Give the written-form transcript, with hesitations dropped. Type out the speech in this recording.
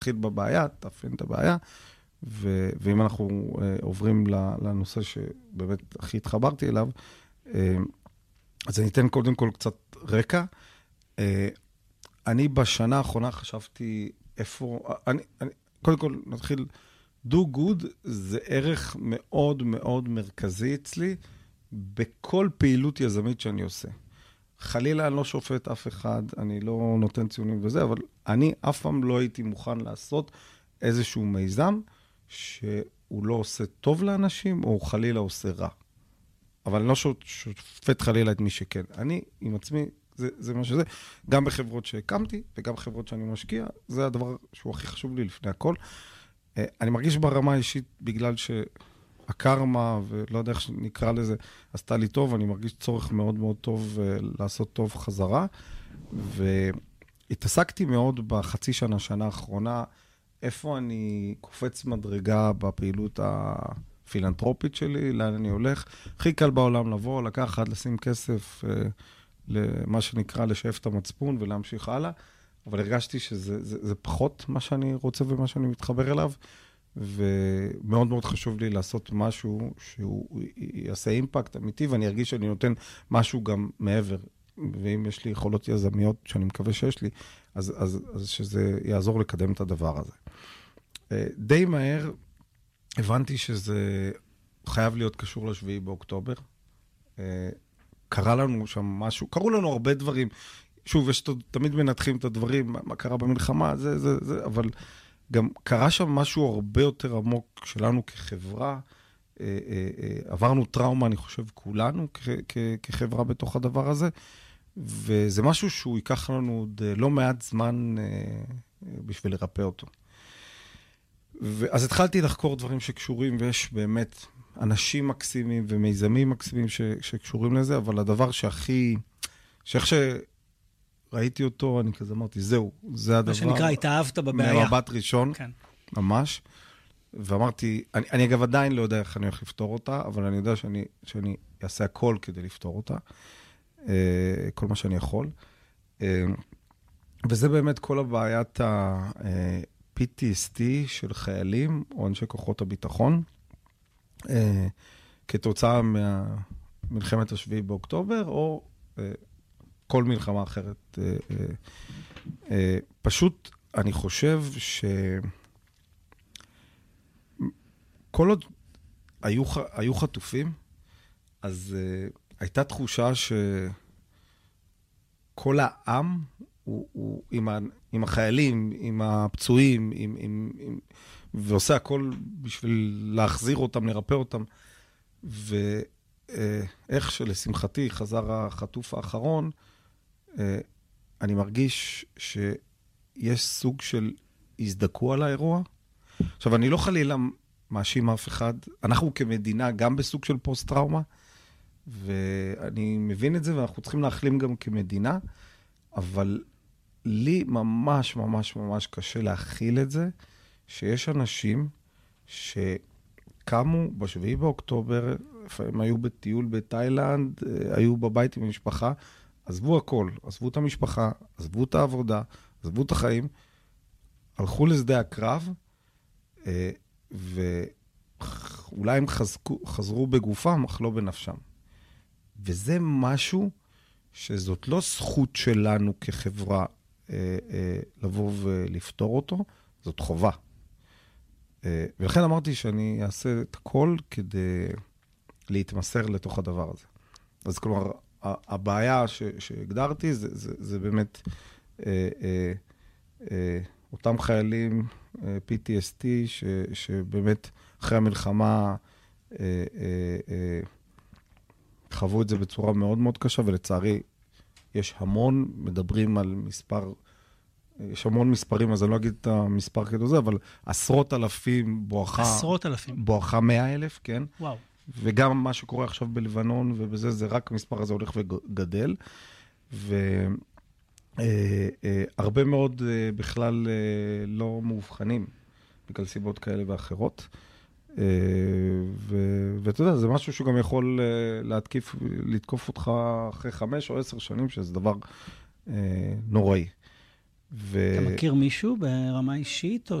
תתחיל בבעיה, תאפיין את הבעיה, ואם אנחנו עוברים לנושא שבאמת הכי התחברתי אליו, אז אני אתן קודם כל קצת רקע. אני בשנה האחרונה חשבתי איפה, קודם כל נתחיל, do good זה ערך מאוד מאוד מרכזי אצלי, בכל פעילות יזמית שאני עושה. חלילה אני לא שופט אף אחד, אני לא נותן ציונים וזה, אבל אני אף פעם לא הייתי מוכן לעשות איזשהו מיזם, שהוא לא עושה טוב לאנשים, או חלילה עושה רע. אבל אני לא שופט חלילה את מי שכן. אני עם עצמי, זה מה שזה. גם בחברות שהקמתי, וגם בחברות שאני משקיע, זה הדבר שהוא הכי חשוב לי לפני הכל. אני מרגיש ברמה האישית, בגלל שהקרמה, ולא יודע איך נקרא לזה, עשתה לי טוב, אני מרגיש צורך מאוד מאוד טוב לעשות טוב חזרה, והתעסקתי מאוד בחצי שנה האחרונה, איפה אני קופץ מדרגה בפעילות הפילנטרופית שלי, לאן אני הולך. הכי קל בעולם לבוא, לקחת, לשים כסף, למה שנקרא לשאף את המצפון ולהמשיך הלאה, אבל הרגשתי שזה פחות מה שאני רוצה ומה שאני מתחבר אליו, ומאוד מאוד חשוב לי לעשות משהו שהוא יעשה אימפקט אמיתי, ואני ארגיש שאני נותן משהו גם מעבר, ואם יש לי יכולות יזמיות שאני מקווה שיש לי, אז שזה יעזור לקדם את הדבר הזה. די מהר הבנתי שזה חייב להיות קשור לשביעי באוקטובר. קרה לנו שם משהו, קראו לנו הרבה דברים, שוב, יש תמיד מנתחים את הדברים, מה קרה במלחמה, זה, אבל גם קרה שם משהו הרבה יותר עמוק שלנו כחברה, עברנו טראומה, אני חושב, כולנו כחברה בתוך הדבר הזה, וזה משהו שהוא ייקח לנו עוד לא מעט זמן בשביל לרפא אותו. אז התחלתי לחקור דברים שקשורים, ויש באמת אנשים מקסימים ומיזמים מקסימים שקשורים לזה, אבל הדבר שאיך שראיתי אותו, אני כזה אמרתי, זהו, זה הדבר. מה שנקרא, התאהבת בבעיה. ממבט ראשון, כן. ממש. ואמרתי, אני אגב עדיין לא יודע איך אני הולך לפתור אותה, אבל אני יודע שאני אעשה הכל כדי לפתור אותה, כל מה שאני יכול. וזה באמת כל הבעיית ה-PTSD של חיילים או אנשי כוחות הביטחון, כתוצאה ממלחמת השביעי באוקטובר, או כל מלחמה אחרת. פשוט אני חושב כל עוד היו חטופים, אז הייתה תחושה שכל העם הוא עם החיילים, עם הפצועים, ועושה הכל בשביל להחזיר אותם, לרפא אותם. ואיך שלשמחתי חזר החטוף האחרון, אני מרגיש שיש סוג של הזדקו על האירוע. עכשיו, אני לא חלילה מאשים אף אחד. אנחנו כמדינה גם בסוג של פוסט-טראומה, ואני מבין את זה, ואנחנו צריכים להחלים גם כמדינה, אבל לי ממש ממש ממש קשה להכיל את זה, שיש אנשים שקמו בשביעי באוקטובר, הם היו בטיול בתאילנד, היו בבית עם המשפחה, עזבו הכל, עזבו את המשפחה, עזבו את העבודה, עזבו את החיים, הלכו לשדה הקרב, ואולי הם חזרו בגופם, אך לא בנפשם. וזה משהו שזאת לא זכות שלנו כחברה לבוא ולפתור אותו, זאת חובה. ולכן אמרתי שאני אעשה את הכל כדי להתמסר לתוך הדבר הזה. אז כלומר, הבעיה שהגדרתי זה באמת אותם חיילים PTSD שבאמת אחרי המלחמה חוו את זה בצורה מאוד מאוד קשה, ולצערי יש המון, מדברים על מספר, יש המון מספרים, אז אני לא אגיד את המספר כדו זה, אבל עשרות אלפים בואכה 100,000, כן? וואו. וגם מה שקורה עכשיו בלבנון, ובזה זה רק המספר הזה הולך וגדל, והרבה מאוד בכלל לא מאובחנים, בגלל סיבות כאלה ואחרות. ואתה יודע, זה משהו שגם יכול לתקוף אותך אחרי 5 או 10 שנים, שזה דבר נוראי. ו... אתה מכיר מישהו ברמה אישית, או